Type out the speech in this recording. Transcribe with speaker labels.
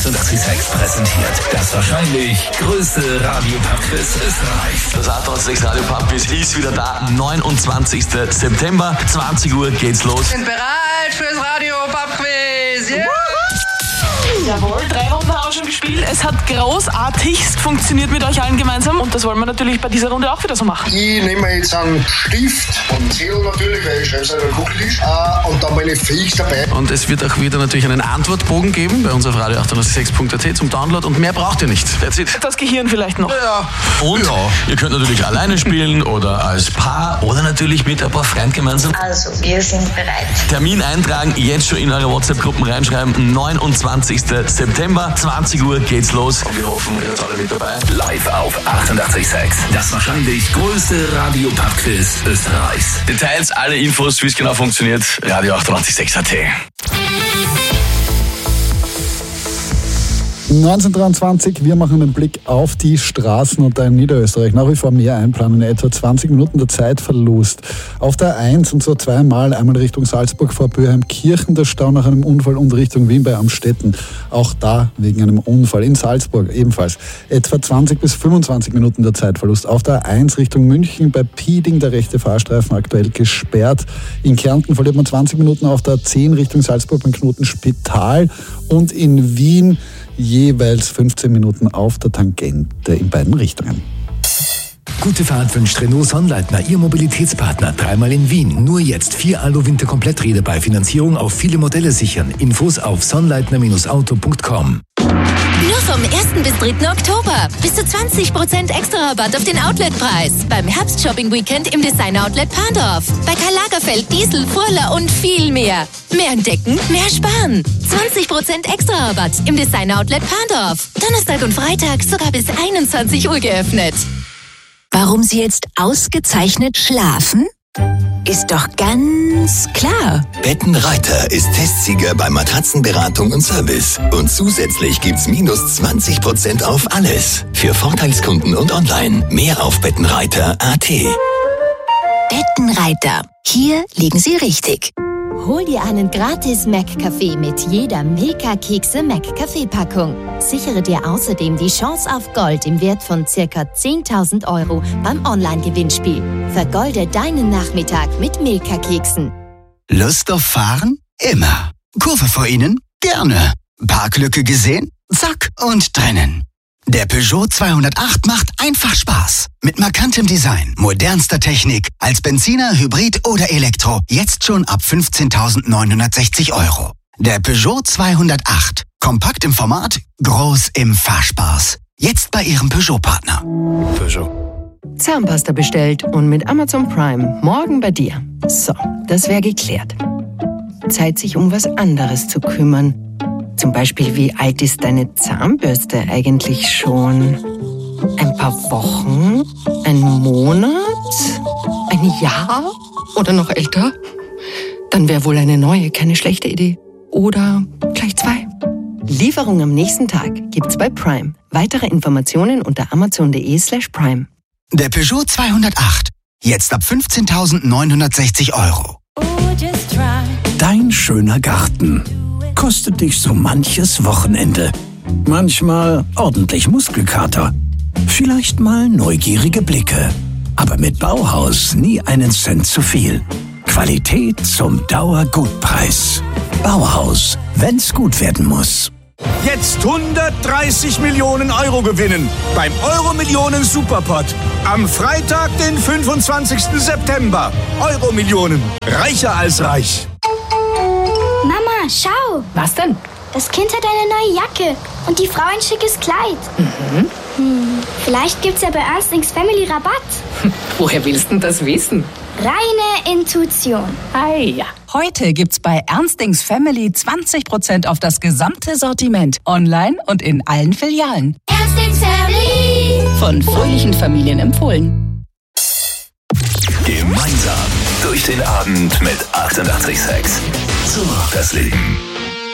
Speaker 1: 88,6 präsentiert das wahrscheinlich größte Radio-Pub-Quiz Österreichs.
Speaker 2: Das 88,6 Radio-Pub-Quiz ist wieder da. 29. September, 20 Uhr geht's los.
Speaker 3: Sind bereit fürs Radio-Pub-Quiz. Yeah.
Speaker 4: Jawohl, 3 Runden haben wir schon gespielt. Es hat großartigst funktioniert mit euch allen gemeinsam und das wollen wir natürlich bei dieser Runde auch wieder so machen.
Speaker 5: Ich nehme jetzt einen Stift und Zettel natürlich, weil ich schreibe es auf den Kugeltisch und dann meine Fähig dabei.
Speaker 2: Und es wird auch wieder natürlich einen Antwortbogen geben bei uns auf radio886.at zum Download und mehr braucht ihr nicht. That's it.
Speaker 4: Das Gehirn vielleicht noch.
Speaker 2: Ja. Und ihr könnt natürlich alleine spielen oder als Paar oder natürlich mit ein paar Freunden gemeinsam.
Speaker 6: Also, wir sind bereit.
Speaker 2: Termin eintragen, jetzt schon in eure WhatsApp-Gruppen reinschreiben. 29. September, 20 Uhr geht's los. Und wir hoffen, ihr seid alle mit dabei.
Speaker 1: Live auf 88,6. Das wahrscheinlich größte Radio-Pub-Quiz Österreichs.
Speaker 2: Details, alle Infos, wie es genau funktioniert, radio886.at.
Speaker 7: 1923, wir machen einen Blick auf die Straßen und da in Niederösterreich nach wie vor mehr einplanen, etwa 20 Minuten der Zeitverlust. Auf der 1 und so zweimal, einmal Richtung Salzburg vor Böheimkirchen, der Stau nach einem Unfall und Richtung Wien bei Amstetten. Auch da wegen einem Unfall. In Salzburg ebenfalls etwa 20 bis 25 Minuten der Zeitverlust. Auf der 1 Richtung München bei Pieding der rechte Fahrstreifen aktuell gesperrt. In Kärnten verliert man 20 Minuten auf der 10 Richtung Salzburg beim Knoten Spital und in Wien jeweils 15 Minuten auf der Tangente in beiden Richtungen.
Speaker 8: Gute Fahrt wünscht Renault Sonnleitner, Ihr Mobilitätspartner. 3-mal in Wien. Nur jetzt 4 Alu-Winter-Kompletträder bei Finanzierung auf viele Modelle sichern. Infos auf sonnleitner-auto.com.
Speaker 9: Nur vom 1. bis 3. Oktober. Bis zu 20% extra Rabatt auf den Outletpreis. Beim Herbst-Shopping-Weekend im Design-Outlet Pandorf. Bei Karl Lagerfeld, Diesel, Furler und viel mehr. Mehr entdecken, mehr sparen. 20% extra Rabatt im Design-Outlet Pandorf. Donnerstag und Freitag sogar bis 21 Uhr geöffnet. Warum Sie jetzt ausgezeichnet schlafen? Ist doch ganz klar.
Speaker 10: Bettenreiter ist Testsieger bei Matratzenberatung und Service. Und zusätzlich gibt's minus 20% auf alles. Für Vorteilskunden und online. Mehr auf bettenreiter.at.
Speaker 9: Bettenreiter. Hier liegen Sie richtig. Hol dir einen gratis Mac-Kaffee mit jeder Milka-Kekse-Mac-Kaffee-Packung. Sichere dir außerdem die Chance auf Gold im Wert von ca. 10.000 € beim Online-Gewinnspiel. Vergolde deinen Nachmittag mit Milka-Keksen.
Speaker 11: Lust auf Fahren? Immer. Kurve vor Ihnen? Gerne. Parklücke gesehen? Zack und trennen. Der Peugeot 208 macht einfach Spaß. Mit markantem Design, modernster Technik, als Benziner, Hybrid oder Elektro. Jetzt schon ab 15.960 €. Der Peugeot 208. Kompakt im Format, groß im Fahrspaß. Jetzt bei Ihrem Peugeot-Partner.
Speaker 2: Peugeot.
Speaker 12: Zahnpasta bestellt und mit Amazon Prime morgen bei dir. So, das wäre geklärt. Zeit, sich um was anderes zu kümmern. Zum Beispiel, wie alt ist deine Zahnbürste eigentlich schon? Ein paar Wochen? Ein Monat? Ein Jahr? Oder noch älter? Dann wäre wohl eine neue keine schlechte Idee. Oder gleich 2. Lieferung am nächsten Tag gibt's bei Prime. Weitere Informationen unter amazon.de/prime.
Speaker 11: Der Peugeot 208. Jetzt ab 15.960 €.
Speaker 8: Dein schöner Garten kostet dich so manches Wochenende. Manchmal ordentlich Muskelkater. Vielleicht mal neugierige Blicke. Aber mit Bauhaus nie einen Cent zu viel. Qualität zum Dauergutpreis. Bauhaus, wenn's gut werden muss.
Speaker 13: Jetzt 130 Millionen € gewinnen beim Euro-Millionen Superpot. Am Freitag, den 25. September. Euro-Millionen. Reicher als reich.
Speaker 14: Mama, schau.
Speaker 12: Was denn?
Speaker 14: Das Kind hat eine neue Jacke und die Frau ein schickes Kleid. Vielleicht gibt's ja bei Ernstings Family Rabatt.
Speaker 12: Woher willst du das wissen?
Speaker 14: Reine Intuition.
Speaker 12: Ja.
Speaker 15: Heute gibt's bei Ernstings Family 20% auf das gesamte Sortiment. Online und in allen Filialen.
Speaker 14: Ernstings Family.
Speaker 15: Von fröhlichen Familien empfohlen.
Speaker 1: Gemeinsam durch den Abend mit 88,6. So macht das Leben.